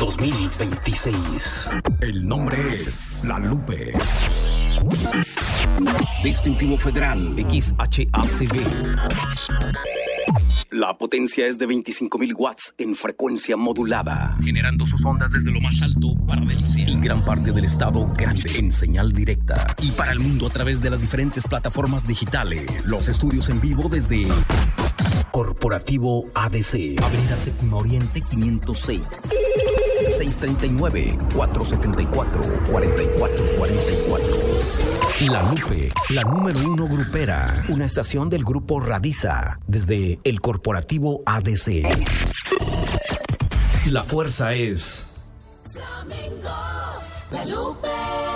2026. El nombre es La Lupe. Distintivo Federal XHACB. La potencia es de 25.000 watts en frecuencia modulada, generando sus ondas desde lo más alto para Delcia y gran parte del estado grande en señal directa. Y para el mundo a través de las diferentes plataformas digitales. Los estudios en vivo desde Corporativo ADC, Avenida Séptima Oriente 506, 639-474-4444. La Lupe, la número 1 grupera, una estación del grupo Radiza, desde el Corporativo ADC. La fuerza es Flamengo, La Lupe.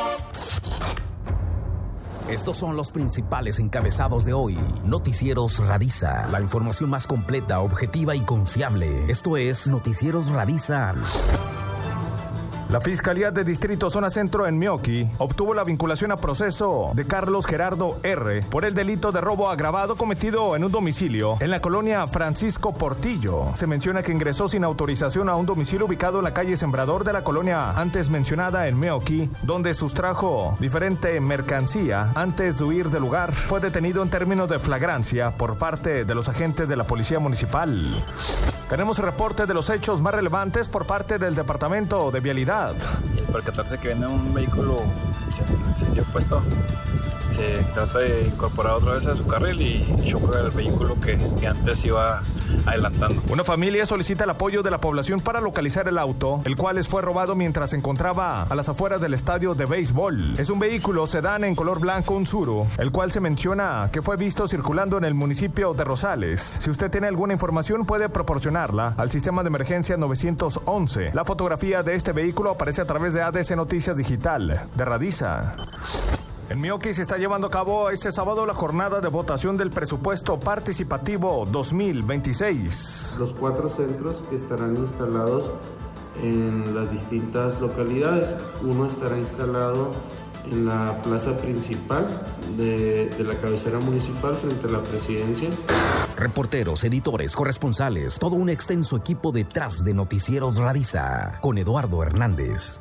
Estos son los principales encabezados de hoy. Noticieros Radiza, la información más completa, objetiva y confiable. Esto es Noticieros Radiza. La Fiscalía de Distrito Zona Centro en Meoqui obtuvo la vinculación a proceso de Carlos Gerardo R. por el delito de robo agravado cometido en un domicilio en la colonia Francisco Portillo. Se menciona que ingresó sin autorización a un domicilio ubicado en la calle Sembrador de la colonia antes mencionada en Meoqui, donde sustrajo diferente mercancía antes de huir del lugar. Fue detenido en términos de flagrancia por parte de los agentes de la Policía Municipal. Tenemos reporte de los hechos más relevantes por parte del Departamento de Vialidad. Y al percatarse que viene un vehículo en sentido opuesto, se trata de incorporar otra vez a su carril y choca el vehículo que antes iba adelantando. Una familia solicita el apoyo de la población para localizar el auto, el cual les fue robado mientras se encontraba a las afueras del estadio de béisbol. Es un vehículo sedán en color blanco, un Tsuru, el cual se menciona que fue visto circulando en el municipio de Rosales. Si usted tiene alguna información, puede proporcionarla al sistema de emergencia 911. La fotografía de este vehículo aparece a través de ADC Noticias Digital de Radiza. En Meoqui se está llevando a cabo este sábado la jornada de votación del presupuesto participativo 2026. Los 4 centros que estarán instalados en las distintas localidades. Uno estará instalado en la plaza principal de la cabecera municipal frente a la presidencia. Reporteros, editores, corresponsales, todo un extenso equipo detrás de Noticieros Radiza, con Eduardo Hernández.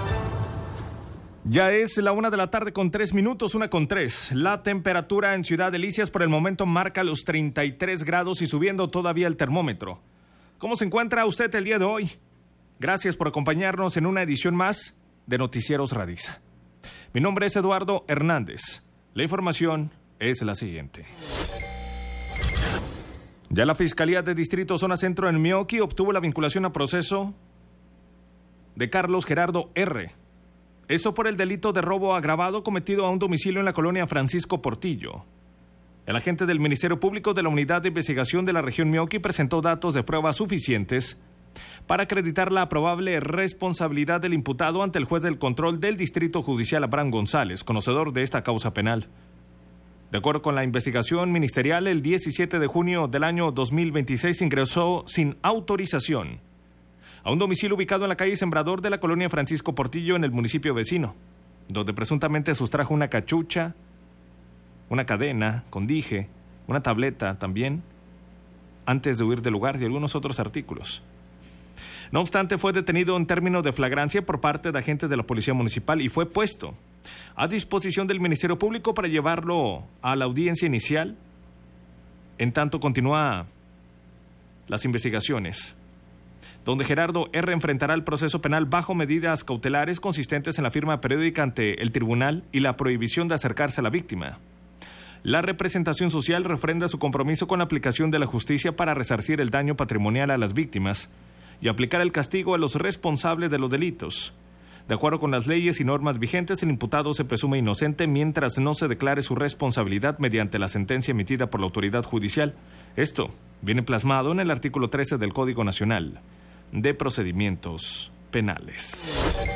Ya es la 1:03 p.m, 1:03. La temperatura en Ciudad Delicias por el momento marca los 33 grados y subiendo todavía el termómetro. ¿Cómo se encuentra usted el día de hoy? Gracias por acompañarnos en una edición más de Noticieros Radiza. Mi nombre es Eduardo Hernández. La información es la siguiente. Ya la Fiscalía de Distrito Zona Centro en Meoqui obtuvo la vinculación a proceso de Carlos Gerardo R. Eso por el delito de robo agravado cometido a un domicilio en la colonia Francisco Portillo. El agente del Ministerio Público de la Unidad de Investigación de la región Meoqui presentó datos de prueba suficientes para acreditar la probable responsabilidad del imputado ante el juez del control del Distrito Judicial Abraham González, conocedor de esta causa penal. De acuerdo con la investigación ministerial, el 17 de junio del año 2026 ingresó sin autorización a un domicilio ubicado en la calle Sembrador de la colonia Francisco Portillo en el municipio vecino, donde presuntamente sustrajo una cachucha, una cadena con dije, una tableta también, antes de huir del lugar y algunos otros artículos. No obstante, fue detenido en términos de flagrancia por parte de agentes de la Policía Municipal y fue puesto a disposición del Ministerio Público para llevarlo a la audiencia inicial. En tanto, continúa las investigaciones, donde Gerardo R. enfrentará el proceso penal bajo medidas cautelares consistentes en la firma periódica ante el tribunal y la prohibición de acercarse a la víctima. La representación social refrenda su compromiso con la aplicación de la justicia para resarcir el daño patrimonial a las víctimas y aplicar el castigo a los responsables de los delitos. De acuerdo con las leyes y normas vigentes, el imputado se presume inocente mientras no se declare su responsabilidad mediante la sentencia emitida por la autoridad judicial. Esto viene plasmado en el artículo 13 del Código Nacional de Procedimientos Penales.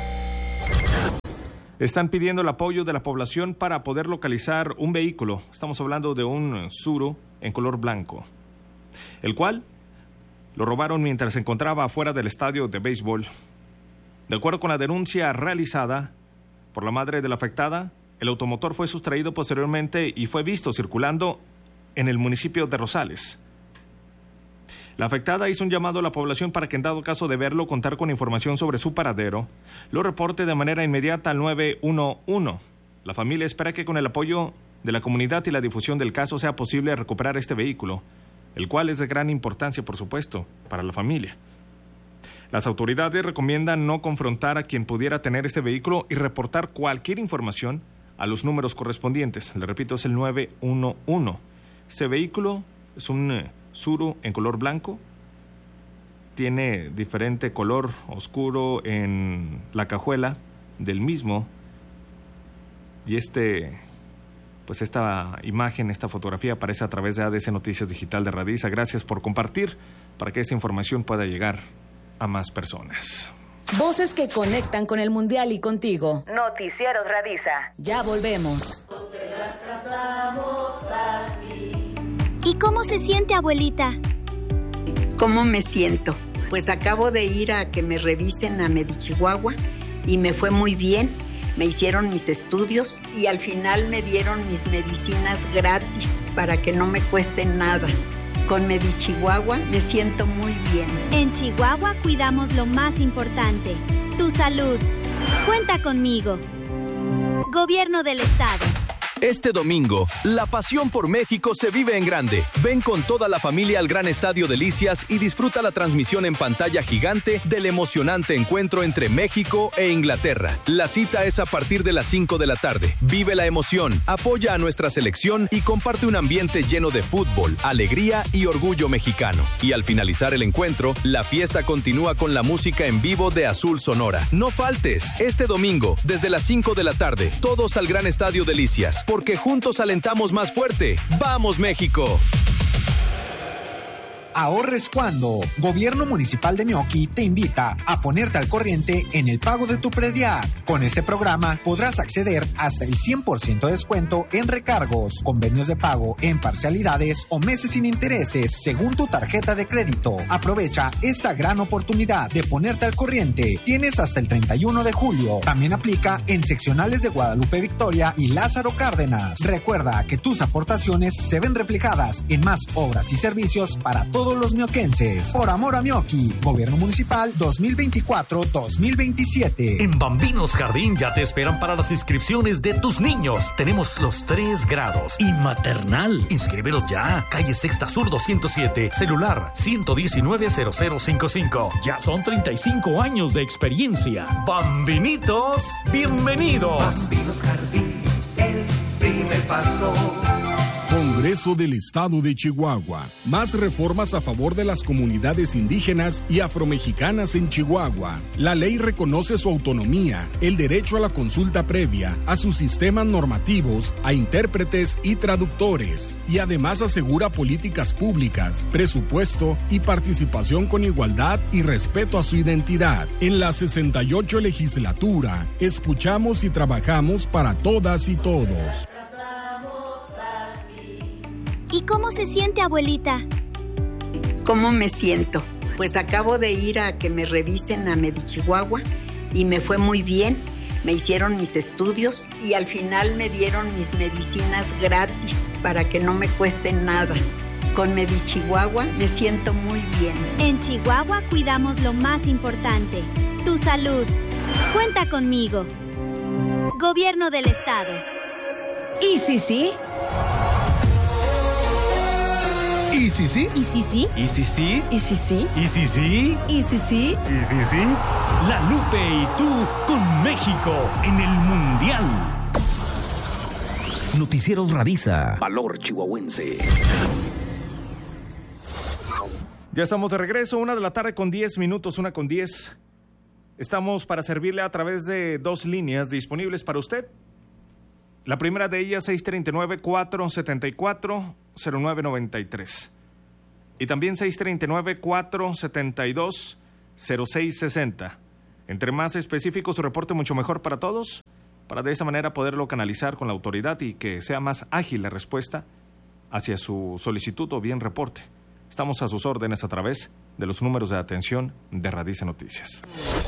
Están pidiendo el apoyo de la población para poder localizar un vehículo. Estamos hablando de un Tsuru en color blanco, el cual lo robaron mientras se encontraba afuera del estadio de béisbol. De acuerdo con la denuncia realizada por la madre de la afectada, el automotor fue sustraído posteriormente y fue visto circulando en el municipio de Rosales. La afectada hizo un llamado a la población para que en dado caso de verlo, contar con información sobre su paradero, lo reporte de manera inmediata al 911. La familia espera que con el apoyo de la comunidad y la difusión del caso sea posible recuperar este vehículo, el cual es de gran importancia, por supuesto, para la familia. Las autoridades recomiendan no confrontar a quien pudiera tener este vehículo y reportar cualquier información a los números correspondientes. Le repito, es el 911. Este vehículo es un Tsuru en color blanco. Tiene diferente color oscuro en la cajuela del mismo. Y esta imagen, esta fotografía aparece a través de ADC Noticias Digital de Radiza. Gracias por compartir para que esta información pueda llegar a más personas. Voces que conectan con el Mundial y contigo. Noticieros Radiza. Ya volvemos. ¿Y cómo se siente, abuelita? ¿Cómo me siento? Pues acabo de ir a que me revisen a Medichihuahua y me fue muy bien. Me hicieron mis estudios y al final me dieron mis medicinas gratis para que no me cuesten nada. Con Medichihuahua me siento muy bien. En Chihuahua cuidamos lo más importante, tu salud. Cuenta conmigo. Gobierno del Estado. Este domingo, la pasión por México se vive en grande. Ven con toda la familia al Gran Estadio Delicias y disfruta la transmisión en pantalla gigante del emocionante encuentro entre México e Inglaterra. La cita es a partir de las 5 de la tarde. Vive la emoción, apoya a nuestra selección y comparte un ambiente lleno de fútbol, alegría y orgullo mexicano. Y al finalizar el encuentro, la fiesta continúa con la música en vivo de Azul Sonora. No faltes, este domingo, desde las 5 de la tarde, todos al Gran Estadio Delicias. Porque juntos alentamos más fuerte. ¡Vamos, México! Ahorres cuando. Gobierno Municipal de Meoqui te invita a ponerte al corriente en el pago de tu predial. Con este programa podrás acceder hasta el 100% de descuento en recargos, convenios de pago en parcialidades o meses sin intereses según tu tarjeta de crédito. Aprovecha esta gran oportunidad de ponerte al corriente. Tienes hasta el 31 de julio. También aplica en seccionales de Guadalupe Victoria y Lázaro Cárdenas. Recuerda que tus aportaciones se ven reflejadas en más obras y servicios para todos los mioquenses. Por amor a Meoqui, Gobierno Municipal 2024-2027. En Bambinos Jardín ya te esperan para las inscripciones de tus niños. Tenemos los 3 grados y maternal. Inscríbelos ya. Calle Sexta Sur 207. Celular 119-0055. Ya son 35 años de experiencia. Bambinitos, bienvenidos. Bambinos Jardín, el primer paso. Congreso del Estado de Chihuahua. Más reformas a favor de las comunidades indígenas y afromexicanas en Chihuahua. La ley reconoce su autonomía, el derecho a la consulta previa, a sus sistemas normativos, a intérpretes y traductores. Y además asegura políticas públicas, presupuesto y participación con igualdad y respeto a su identidad. En la 68 legislatura, escuchamos y trabajamos para todas y todos. ¿Y cómo se siente, abuelita? ¿Cómo me siento? Pues acabo de ir a que me revisen a Medichihuahua y me fue muy bien. Me hicieron mis estudios y al final me dieron mis medicinas gratis para que no me cuesten nada. Con Medichihuahua me siento muy bien. En Chihuahua cuidamos lo más importante, tu salud. Cuenta conmigo. Gobierno del Estado. ¿Y si sí? ¿Y si sí? ¿Y si sí? ¿Y si sí? ¿Y si sí? ¿Y si sí? ¿Y si sí? ¿Y si sí? La Lupe y tú con México en el Mundial. Noticieros Radiza. Valor chihuahuense. Ya estamos de regreso, 1 de la tarde con 10 minutos, 1:10. Estamos para servirle a través de 2 líneas disponibles para usted. La primera de ellas, 639-474-0993. Y también 639-472-0660. Entre más específico su reporte, mucho mejor para todos, para de esa manera poderlo canalizar con la autoridad y que sea más ágil la respuesta hacia su solicitud o bien reporte. Estamos a sus órdenes a través de los números de atención de Radice Noticias.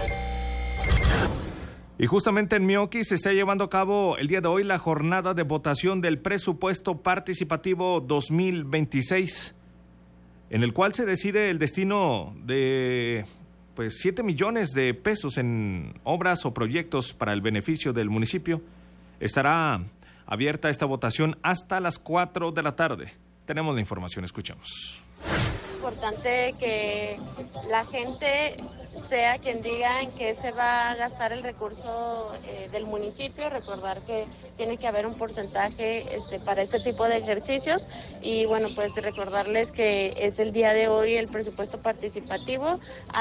Y justamente en Meoqui se está llevando a cabo el día de hoy la jornada de votación del presupuesto participativo 2026. en el cual se decide el destino de 7 millones de pesos en obras o proyectos para el beneficio del municipio. Estará abierta esta votación hasta las 4 de la tarde. Tenemos la información, escuchamos. Es importante que la gente sea quien diga en qué se va a gastar el recurso del municipio. Recordar que tiene que haber un porcentaje para este tipo de ejercicios y bueno, pues recordarles que es el día de hoy el presupuesto participativo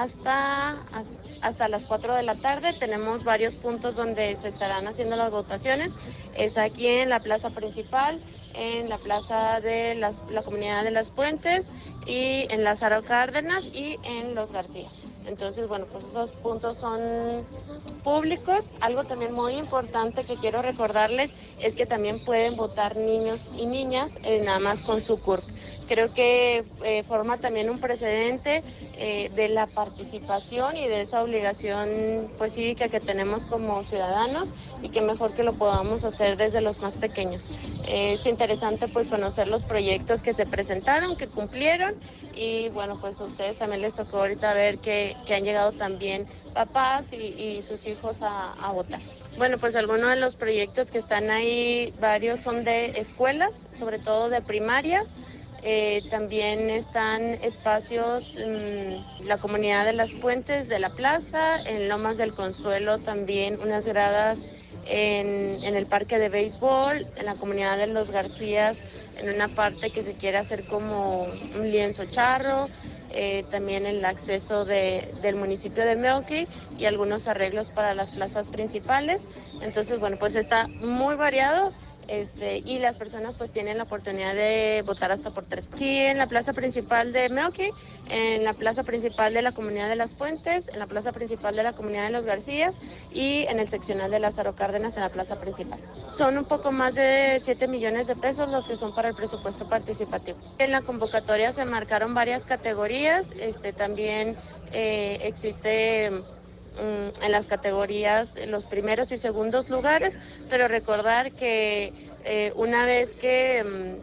hasta las 4 de la tarde. Tenemos varios puntos donde se estarán haciendo las votaciones. Es aquí en la plaza principal, en la plaza de la comunidad de Las Puentes y en Lázaro Cárdenas y en Los García. Entonces, bueno, pues esos puntos son públicos. Algo también muy importante que quiero recordarles es que también pueden votar niños y niñas nada más con su CURP. Creo que forma también un precedente de la participación y de esa obligación pues cívica que tenemos como ciudadanos y que mejor que lo podamos hacer desde los más pequeños. Es interesante pues conocer los proyectos que se presentaron, que cumplieron y bueno, pues a ustedes también les tocó ahorita ver que han llegado también papás y sus hijos a votar. Bueno, pues algunos de los proyectos que están ahí, varios son de escuelas, sobre todo de primarias. También están espacios, la comunidad de Las Puentes de la plaza, en Lomas del Consuelo también unas gradas en el parque de béisbol, en la comunidad de Los Garcías, en una parte que se quiere hacer como un lienzo charro, también el acceso del municipio de Meoqui y algunos arreglos para las plazas principales. Entonces, bueno, pues está muy variado. Y las personas pues tienen la oportunidad de votar hasta por 3. Aquí en la plaza principal de Meoqui, en la plaza principal de la comunidad de Las Puentes, en la plaza principal de la comunidad de Los Garcías y en el seccional de Lázaro Cárdenas en la plaza principal. Son un poco más de 7 millones de pesos los que son para el presupuesto participativo. En la convocatoria se marcaron varias categorías, también existe en las categorías los primeros y segundos lugares, pero recordar que una vez que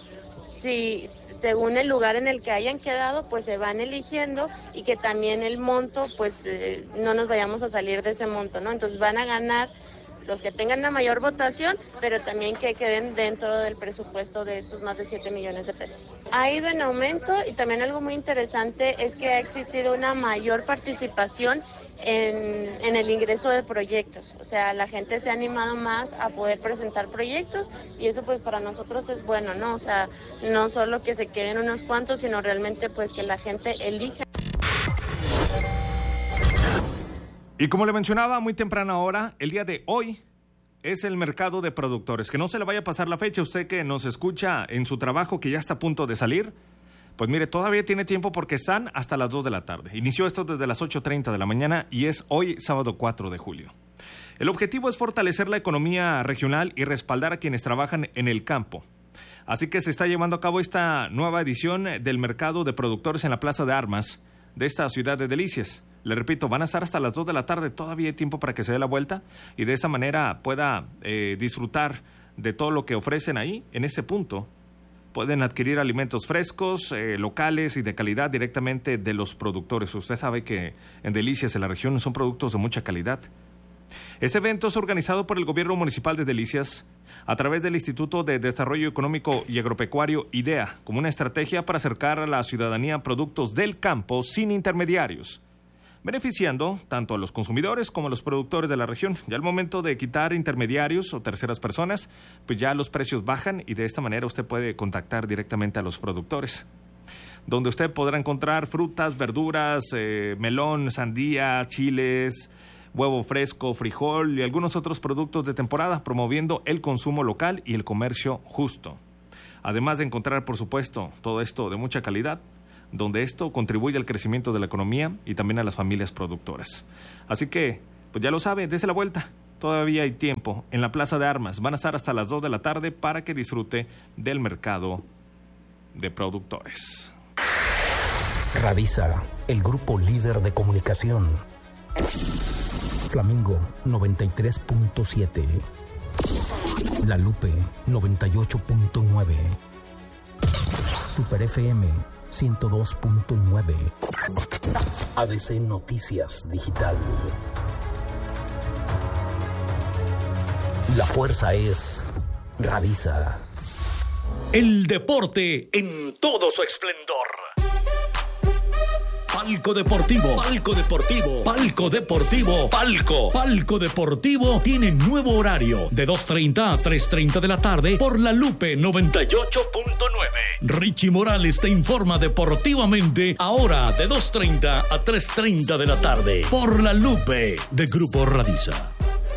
si según el lugar en el que hayan quedado, pues se van eligiendo y que también el monto, pues no nos vayamos a salir de ese monto, ¿no? Entonces van a ganar los que tengan la mayor votación, pero también que queden dentro del presupuesto de estos más de 7 millones de pesos. Ha ido en aumento y también algo muy interesante es que ha existido una mayor participación en el ingreso de proyectos. O sea, la gente se ha animado más a poder presentar proyectos y eso pues para nosotros es bueno, ¿no? O sea, no solo que se queden unos cuantos, sino realmente pues que la gente elija. Y como le mencionaba muy temprana hora, el día de hoy es el mercado de productores. Que no se le vaya a pasar la fecha, usted que nos escucha en su trabajo, que ya está a punto de salir, pues mire, todavía tiene tiempo porque están hasta las 2 de la tarde. Inició esto desde las 8:30 de la mañana y es hoy sábado 4 de julio. El objetivo es fortalecer la economía regional y respaldar a quienes trabajan en el campo. Así que se está llevando a cabo esta nueva edición del mercado de productores en la Plaza de Armas de esta ciudad de Delicias. Le repito, van a estar hasta las 2 de la tarde, todavía hay tiempo para que se dé la vuelta y de esa manera pueda disfrutar de todo lo que ofrecen ahí, en ese punto. Pueden adquirir alimentos frescos, locales y de calidad directamente de los productores. Usted sabe que en Delicias, en la región, son productos de mucha calidad. Este evento es organizado por el Gobierno Municipal de Delicias a través del Instituto de Desarrollo Económico y Agropecuario IDEA, como una estrategia para acercar a la ciudadanía productos del campo sin intermediarios, beneficiando tanto a los consumidores como a los productores de la región. Ya al momento de quitar intermediarios o terceras personas, pues ya los precios bajan y de esta manera usted puede contactar directamente a los productores, donde usted podrá encontrar frutas, verduras, melón, sandía, chiles, huevo fresco, frijol y algunos otros productos de temporada, promoviendo el consumo local y el comercio justo. Además de encontrar, por supuesto, todo esto de mucha calidad, donde esto contribuye al crecimiento de la economía y también a las familias productoras. Así que, pues ya lo sabe, dése la vuelta. Todavía hay tiempo en la Plaza de Armas. Van a estar hasta las 2 de la tarde para que disfrute del mercado de productores. Radisa, el grupo líder de comunicación. Flamingo 93.7. La Lupe 98.9. Super FM 102.9. ADC Noticias Digital. La fuerza es Radisa. El deporte en todo su esplendor. Palco Deportivo, Palco Deportivo, Palco Deportivo, Palco Deportivo tiene nuevo horario de 2:30 a 3:30 de la tarde por La Lupe 98.9. Richie Morales te informa deportivamente ahora de 2:30 a 3:30 de la tarde por La Lupe de Grupo Radisa.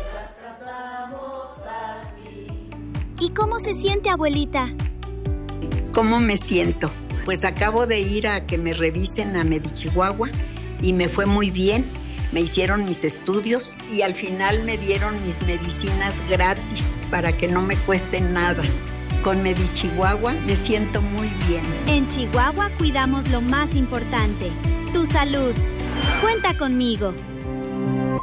¿Y cómo se siente, abuelita? ¿Cómo me siento? Pues acabo de ir a que me revisen a Medichihuahua y me fue muy bien. Me hicieron mis estudios y al final me dieron mis medicinas gratis para que no me cuesten nada. Con Medichihuahua me siento muy bien. En Chihuahua cuidamos lo más importante, tu salud. Cuenta conmigo.